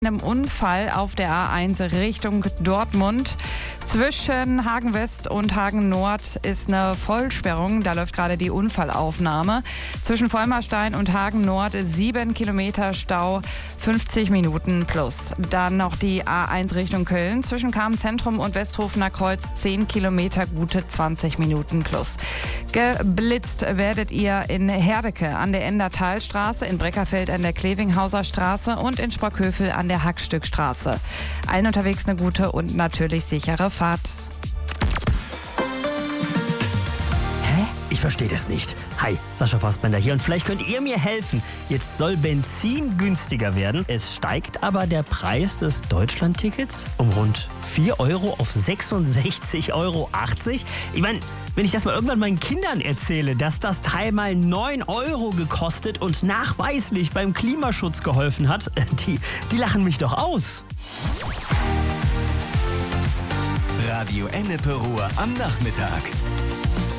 Einem Unfall auf der A1 Richtung Dortmund. Zwischen Hagen West und Hagen Nord ist eine Vollsperrung. Da läuft gerade die Unfallaufnahme. Zwischen Vollmerstein und Hagen Nord 7 Kilometer Stau, 50 Minuten plus. Dann noch die A1 Richtung Köln. Zwischen Cham-Zentrum und Westhofener Kreuz 10 Kilometer, gute 20 Minuten plus. Geblitzt werdet ihr in Herdecke an der Endertalstraße, in Breckerfeld an der Klevinghauser Straße und in Sprockhövel an der Hackstückstraße. Allen unterwegs eine gute und natürlich sichere Fahrt. Hä? Ich verstehe das nicht. Hi, Sascha Fassbender hier und vielleicht könnt ihr mir helfen. Jetzt soll Benzin günstiger werden. Es steigt aber der Preis des Deutschlandtickets um rund 4 Euro auf 66,80 Euro. Ich meine, wenn ich das mal irgendwann meinen Kindern erzähle, dass das Teil mal 9 Euro gekostet und nachweislich beim Klimaschutz geholfen hat, die lachen mich doch aus. Radio Ennepe Ruhr am Nachmittag.